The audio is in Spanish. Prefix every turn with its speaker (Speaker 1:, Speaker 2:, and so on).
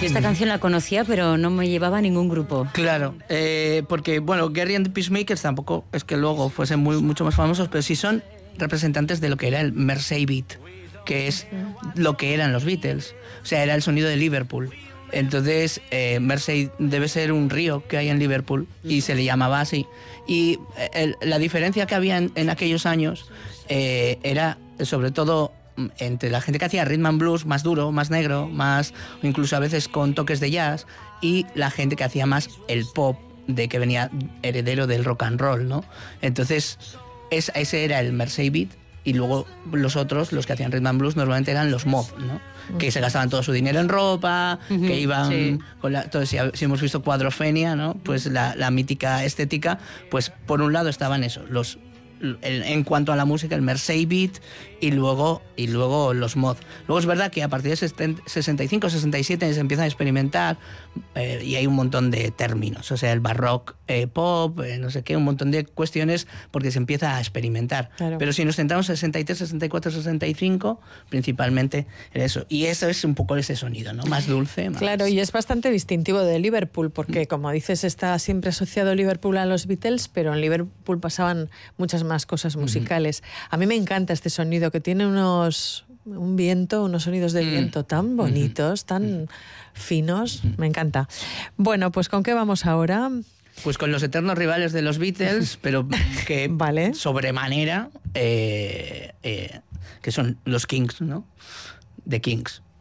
Speaker 1: Yo esta canción la conocía, pero no me llevaba a ningún grupo.
Speaker 2: Claro, porque, bueno, Gerry and the Pacemakers tampoco es que luego fuesen mucho más famosos, pero sí son representantes de lo que era el Mersey Beat, que es lo que eran los Beatles. O sea, era el sonido de Liverpool. Entonces, Mersey debe ser un río que hay en Liverpool y se le llamaba así. Y la diferencia que había en aquellos años era, sobre todo, entre la gente que hacía rhythm and blues más duro, más negro, más, o incluso a veces con toques de jazz, y la gente que hacía más el pop, de que venía heredero del rock and roll, ¿no? Entonces, ese era el Mersey Beat, y luego los otros, los que hacían rhythm and blues, normalmente eran los mod, ¿no? Que se gastaban todo su dinero en ropa, que iban con entonces, si hemos visto Quadrophenia, ¿no? Pues la mítica estética, pues por un lado estaban esos, en cuanto a la música, el Mersey Beat y luego los mod. Luego es verdad que a partir de 65, 67 se empiezan a experimentar y hay un montón de términos, o sea, el barrock pop, no sé qué, un montón de cuestiones porque se empieza a experimentar. Claro. Pero si nos centramos en 63, 64, 65, principalmente era eso. Y eso es un poco ese sonido, ¿no? Más dulce. Más...
Speaker 3: Claro, y es bastante distintivo de Liverpool porque, como dices, está siempre asociado Liverpool a los Beatles, pero en Liverpool pasaban muchas más cosas musicales. A mí me encanta este sonido que tiene unos sonidos de viento tan bonitos, tan finos. Me encanta. Bueno, pues ¿con qué vamos ahora?
Speaker 2: Pues con los eternos rivales de los Beatles, pero que
Speaker 3: vale.
Speaker 2: Sobremanera, que son los Kings, ¿no? The Kings.